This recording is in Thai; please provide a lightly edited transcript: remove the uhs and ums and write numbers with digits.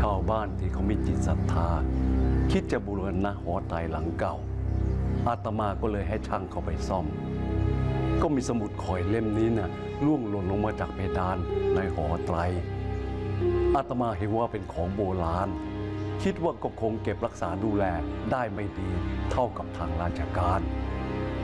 าวบ้านที่เขามีจิตศรัทธาคิดจะบูรณะหอไตรหลังเก่าอาตมาก็เลยให้ช่างเขาไปซ่อมก็มีสมุดข่อยเล่มนี้น่ะร่วงหล่นลงมาจากเพดานในหอไตรอาตมาเห็นว่าเป็นของโบราณคิดว่าก็คงเก็บรักษาดูแลได้ไม่ดีเท่ากับทางราชการ